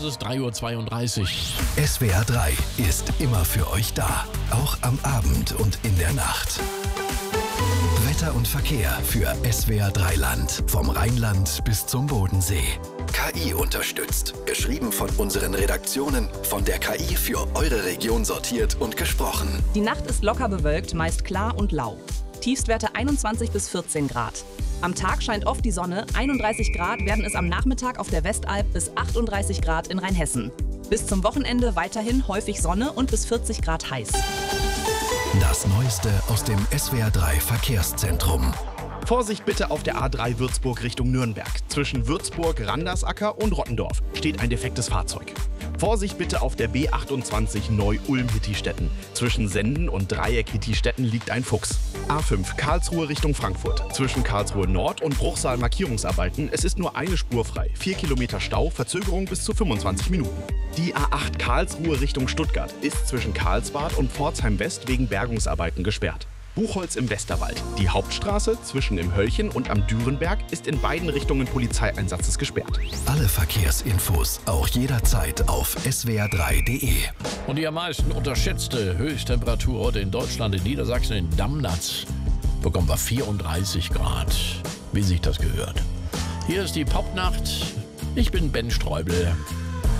ist 3:32 Uhr. SWR 3 ist immer für euch da, auch am Abend und in der Nacht. Wetter und Verkehr für SWR 3 Land, vom Rheinland bis zum Bodensee. KI unterstützt, geschrieben von unseren Redaktionen, von der KI für eure Region sortiert und gesprochen. Die Nacht ist locker bewölkt, meist klar und lau. Tiefstwerte 21 bis 14 Grad. Am Tag scheint oft die Sonne, 31 Grad werden es am Nachmittag auf der Westalb bis 38 Grad in Rheinhessen. Bis zum Wochenende weiterhin häufig Sonne und bis 40 Grad heiß. Das Neueste aus dem SWR 3 Verkehrszentrum. Vorsicht bitte auf der A3 Würzburg Richtung Nürnberg. Zwischen Würzburg, Randersacker und Rottendorf steht ein defektes Fahrzeug. Vorsicht bitte auf der B28 Neu-Ulm-Hittstetten. Zwischen Senden und Dreieck-Hittstetten liegt ein Fuchs. A5 Karlsruhe Richtung Frankfurt. Zwischen Karlsruhe Nord und Bruchsal Markierungsarbeiten. Es ist nur eine Spur frei. 4 Kilometer Stau, Verzögerung bis zu 25 Minuten. Die A8 Karlsruhe Richtung Stuttgart ist zwischen Karlsbad und Pforzheim West wegen Bergungsarbeiten gesperrt. Buchholz im Westerwald. Die Hauptstraße zwischen im Höllchen und am Dürenberg ist in beiden Richtungen Polizeieinsatzes gesperrt. Alle Verkehrsinfos auch jederzeit auf swr3.de. Und die am meisten unterschätzte Höchsttemperatur heute in Deutschland, in Niedersachsen, in Damnatz, bekommen wir 34 Grad, wie sich das gehört. Hier ist die Popnacht. Ich bin Ben Streubel.